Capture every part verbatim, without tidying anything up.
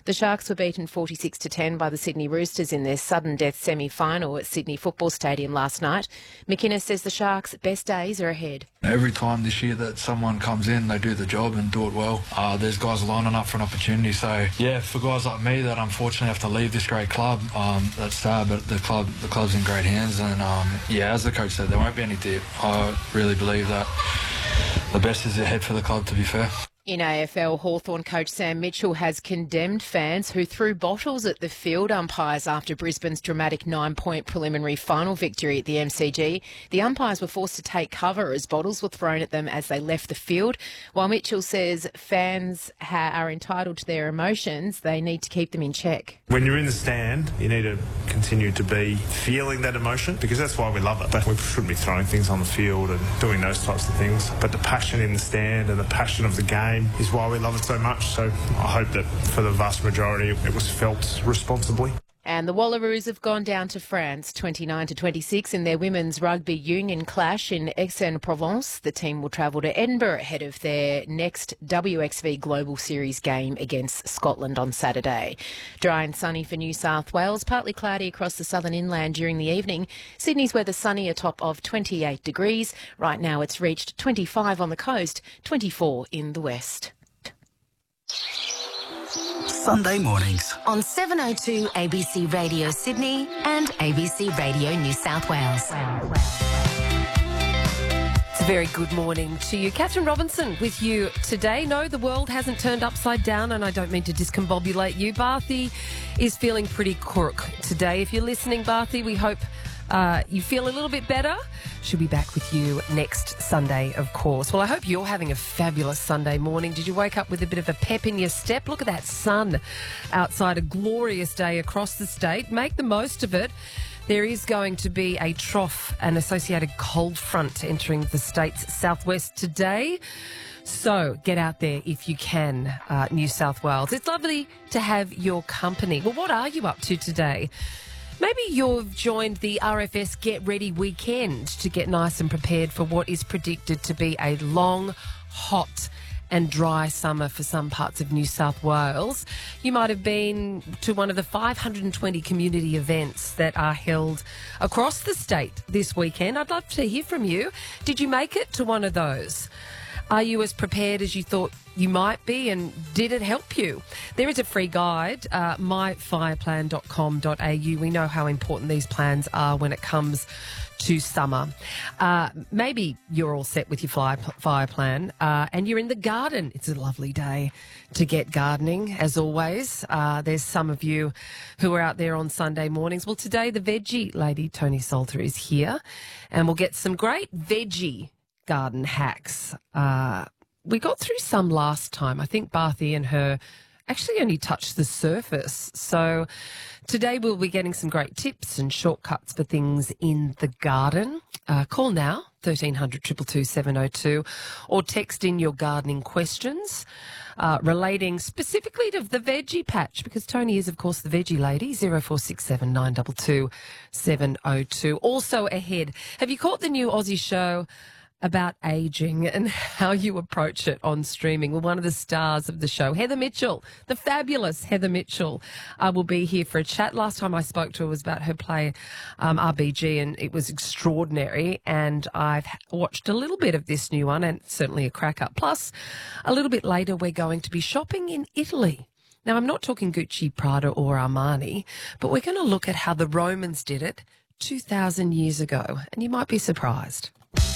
The Sharks were beaten forty-six to ten by the Sydney Roosters in their sudden death semi-final at Sydney Football Stadium last night. McInnes says the Sharks' best days are ahead. Every time this year that someone comes in, they do the job and do it well. Uh, there's guys lining up for an opportunity. So, yeah, for guys like me that unfortunately have to leave this great club, um, that's sad, but the club the club's in great hands. And, um, yeah, as the coach said, there won't be any dip. I really believe that the best is ahead for the club, to be fair. In A F L, Hawthorn coach Sam Mitchell has condemned fans who threw bottles at the field umpires after Brisbane's dramatic nine-point preliminary final victory at the M C G. The umpires were forced to take cover as bottles were thrown at them as they left the field. While Mitchell says fans ha- are entitled to their emotions, they need to keep them in check. When you're in the stand, you need to continue to be feeling that emotion, because that's why we love it. But we shouldn't be throwing things on the field and doing those types of things. But the passion in the stand and the passion of the game is why we love it so much. So I hope that for the vast majority it was felt responsibly. And the Wallaroos have gone down to France twenty-nine to twenty-six in their women's rugby union clash in Aix-en-Provence. The team will travel to Edinburgh ahead of their next W X V Global Series game against Scotland on Saturday. Dry and sunny for New South Wales, partly cloudy across the southern inland during the evening. Sydney's weather sunny, a top of twenty-eight degrees. Right now it's reached twenty-five on the coast, twenty-four in the west. Sunday mornings on seven oh two A B C Radio Sydney and A B C Radio New South Wales. It's a very good morning to you. Catherine Robinson with you today. No, the world hasn't turned upside down, and I don't mean to discombobulate you. Barthy is feeling pretty crook today. If you're listening, Barthy, we hope uh, you feel a little bit better. She'll be back with you next Sunday, of course. Well, I hope you're having a fabulous Sunday morning. Did you wake up with a bit of a pep in your step? Look at that sun outside, a glorious day across the state. Make the most of it. There is going to be a trough and associated cold front entering the state's southwest today. So get out there if you can, uh, New South Wales. It's lovely to have your company. Well, what are you up to today? Maybe you've joined the R F S Get Ready weekend to get nice and prepared for what is predicted to be a long, hot and dry summer for some parts of New South Wales. You might have been to one of the five hundred twenty community events that are held across the state this weekend. I'd love to hear from you. Did you make it to one of those? Are you as prepared as you thought you might be, and did it help you? There is a free guide, uh, my fire plan dot com dot a u. We know how important these plans are when it comes to summer. Uh, maybe you're all set with your fire, fire plan uh, and you're in the garden. It's a lovely day to get gardening, as always. Uh, there's some of you who are out there on Sunday mornings. Well, today the veggie lady, Tony Salter, is here, and we'll get some great veggie garden hacks. Uh, we got through some last time. I think Barthy and her actually only touched the surface. So today we'll be getting some great tips and shortcuts for things in the garden. Uh, call now, thirteen hundred, two two two, seven oh two, or text in your gardening questions uh, relating specifically to the veggie patch, because Tony is, of course, the veggie lady, zero four six seven, nine two two, seven oh two. Also ahead, have you caught the new Aussie show about ageing and how you approach it on streaming? Well, one of the stars of the show, Heather Mitchell, the fabulous Heather Mitchell, uh, will be here for a chat. Last time I spoke to her was about her play um, R B G, and it was extraordinary, and I've watched a little bit of this new one, and certainly a cracker. Plus, a little bit later, we're going to be shopping in Italy. Now, I'm not talking Gucci, Prada or Armani, but we're going to look at how the Romans did it two thousand years ago, and you might be surprised.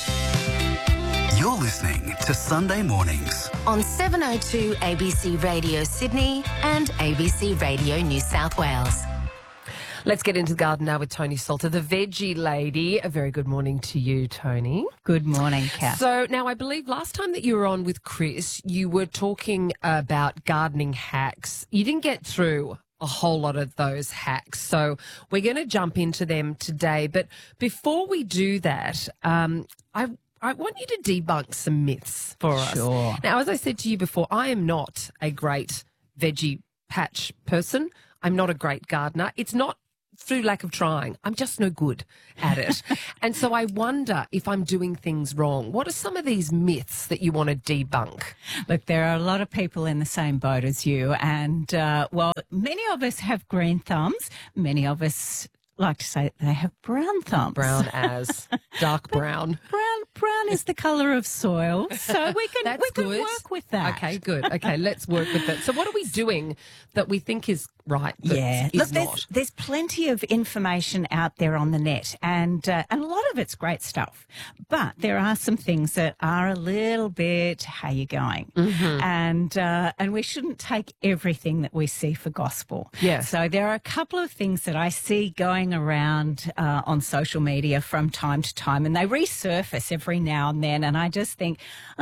You're listening to Sunday Mornings on seven oh two A B C Radio Sydney and A B C Radio New South Wales. Let's get into the garden now with Tony Salter, the veggie lady. A very good morning to you, Tony. Good morning, Kath. So now I believe last time that you were on with Chris, you were talking about gardening hacks. You didn't get through a whole lot of those hacks, so we're going to jump into them today. But before we do that, um, I I want you to debunk some myths for us. Sure. Now, as I said to you before, I am not a great veggie patch person. I'm not a great gardener. It's not through lack of trying, I'm just no good at it. And so I wonder if I'm doing things wrong. What are some of these myths that you want to debunk? Look, there are a lot of people in the same boat as you. And, uh, well, many of us have green thumbs. Many of us like to say they have brown thumbs. Brown as dark brown. Brown brown is the colour of soil, so we can That's we can good. work with that. Okay, good. Okay, let's work with it. So what are we doing that we think is right but Yeah, is look, there's, not? there's plenty of information out there on the net, and uh, and a lot of it's great stuff. But there are some things that are a little bit, how you going? Mm-hmm. And uh, and we shouldn't take everything that we see for gospel. Yes. So there are a couple of things that I see going around uh, on social media from time to time, and they resurface every now and then, and I just think,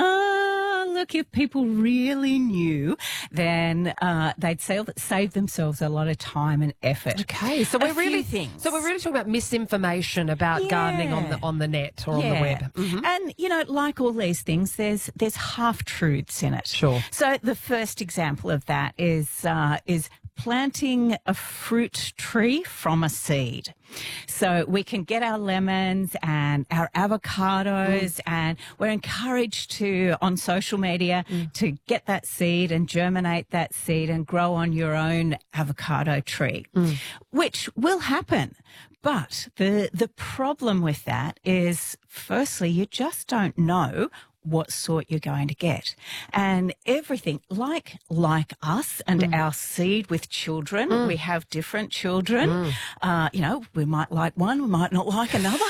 oh, look, if people really knew, then uh, they'd save, save themselves a lot of time and effort. Okay, so A we're few really things. So we're really talking about misinformation about Yeah. gardening on the on the net or on the web. Mhm. And, you know, like all these things, there's there's half-truths in it. Sure. So the first example of that is uh, is planting a fruit tree from a seed. So we can get our lemons and our avocados Mm. and we're encouraged to, on social media, Mm. to get that seed and germinate that seed and grow on your own avocado tree, Mm. which will happen. But the the problem with that is, firstly, you just don't know what sort you're going to get. And everything, like like us and Mm. our seed with children, we have different children. Uh, you know, we might like one, we might not like another.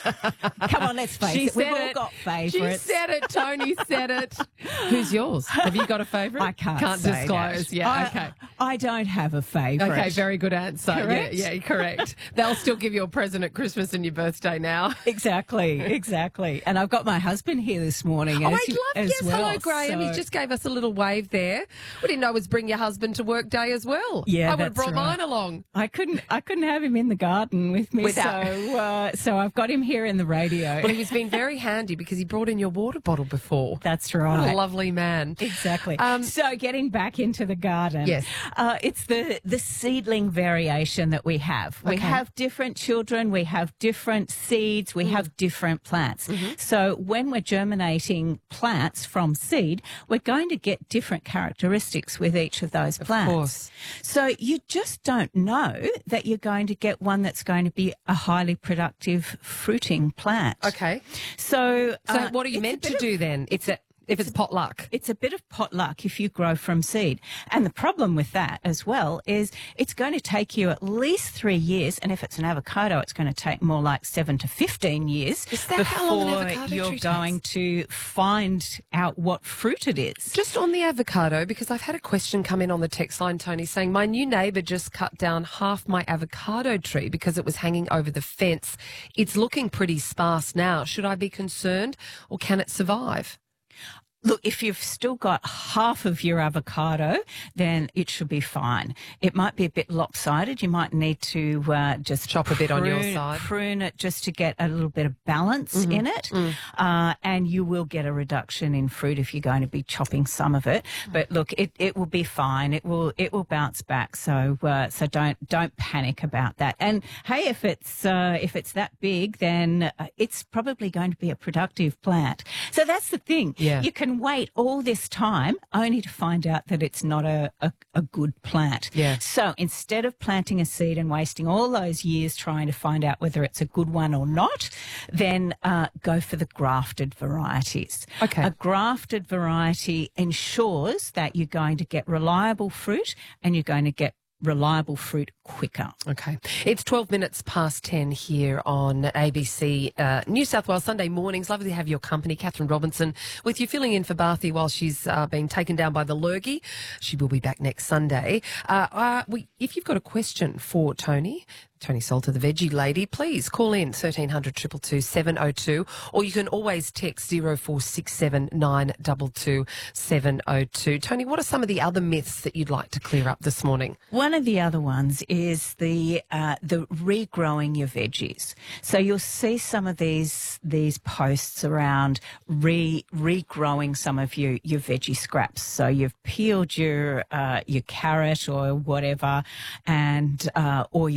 Come on, let's face She it. We've said all it. got She favourites. said it, Tony said it. Who's yours? Have you got a favourite? I can't, Can't say disclose. that. Yeah, I, okay. I don't have a favourite. Okay, very good answer. Correct? Yeah, yeah, correct. They'll still give you a present at Christmas and your birthday now. Exactly, exactly. And I've got my husband here this morning. Oh, as, I'd love, as yes, well. hello, Graham. So- He just gave us a little wave there. We didn't know it was bring your husband to work day as well. Yeah, I would have that's brought right. mine along. I couldn't. I couldn't have him in the garden with me, Without- so uh, so I've got him here in the radio. Well, he was being very handy because he brought in your water bottle before. That's What right. a lovely man. Exactly. Um, so getting back into the garden, Yes. uh, it's the the seedling variation that we have. We Okay. have different children, we have different seeds, we have different plants. Mm-hmm. So when we're germinating plants from seed, we're going to get different characteristics with each of those plants. course. So you just don't know that you're going to get one that's going to be a highly productive fruiting plant. Okay. So, So uh, what are you it's a meant bit to of- do then? It's a, if it's potluck. It's a bit of potluck if you grow from seed. And the problem with that as well is it's going to take you at least three years. And if it's an avocado, it's going to take more like seven to fifteen years Is that before how long an avocado you're tree going to find out what fruit it is. Just on the avocado, because I've had a question come in on the text line, Tony, saying my new neighbour just cut down half my avocado tree because it was hanging over the fence. It's looking pretty sparse now. Should I be concerned or can it survive? Look, if you've still got half of your avocado, then it should be fine. It might be a bit lopsided. You might need to uh, just Chop a bit on your prune- side. prune it just to get a little bit of balance Mm-hmm. in it. Mm. Uh, and you will get a reduction in fruit if you're going to be chopping some of it. But look, it, it will be fine. It will it will bounce back. So uh, so don't don't panic about that. And hey, if it's uh, if it's that big, then uh, it's probably going to be a productive plant. So that's the thing. Yeah. You can wait all this time only to find out that it's not a, a, a good plant. Yeah. So instead of planting a seed and wasting all those years trying to find out whether it's a good one or not, then uh, go for the grafted varieties. Okay. A grafted variety ensures that you're going to get reliable fruit and you're going to get reliable fruit quicker. Okay. It's twelve minutes past ten here on A B C uh, New South Wales Sunday mornings. Lovely to have your company, Catherine Robinson, with you filling in for Barthy while she's uh, being taken down by the lurgy. She will be back next Sunday. Uh, uh, we, if you've got a question for Tony, Tony Salter, the veggie lady, please call in thirteen hundred two two two seven oh two, or you can always text zero four six seven nine two two seven oh two. Tony, what are some of the other myths that you'd like to clear up this morning? One of the other ones is the uh, the regrowing your veggies. So you'll see some of these these posts around re regrowing some of your your veggie scraps. So you've peeled your uh, your carrot or whatever, and uh, or you've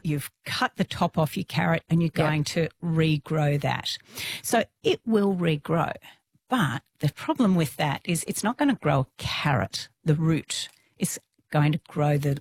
you've cut the top off your carrot and you're Yeah. going to regrow that. So it will regrow. But the problem with that is it's not going to grow a carrot, the root. It's going to grow the